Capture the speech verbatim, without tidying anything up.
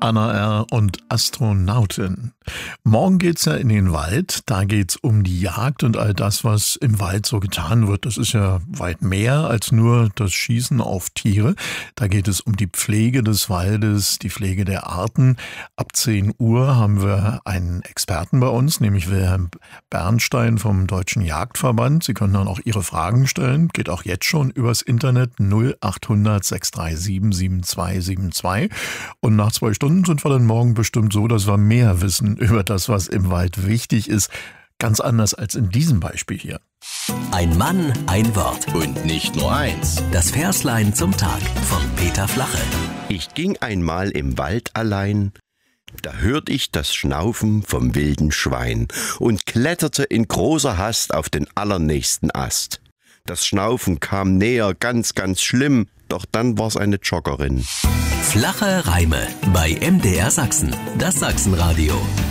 Anna R. und Astronautin. Morgen geht's ja in den Wald, da geht's um die Jagd und all das, was im Wald so getan wird. Das ist ja weit mehr als nur das Schießen auf Tiere. Da geht es um die Pflege des Waldes, die Pflege der Arten. Ab zehn Uhr haben wir einen Experten bei uns, nämlich Wilhelm Bernstein vom Deutschen Jagdverband. Sie können dann auch Ihre Fragen stellen. Geht auch jetzt schon übers Internet null achthundert sechs drei sieben sieben zwei sieben zwei. Und nach zwei Stunden sind wir dann morgen bestimmt so, dass wir mehr wissen über das, was im Wald wichtig ist. Ganz anders als in diesem Beispiel hier. Ein Mann, ein Wort. Und nicht nur eins. Das Verslein zum Tag von Peter Flache. Ich ging einmal im Wald allein, da hört ich das Schnaufen vom wilden Schwein und kletterte in großer Hast auf den allernächsten Ast. Das Schnaufen kam näher, ganz, ganz schlimm, doch dann war's eine Joggerin. Flache Reime bei M D R Sachsen, das Sachsenradio.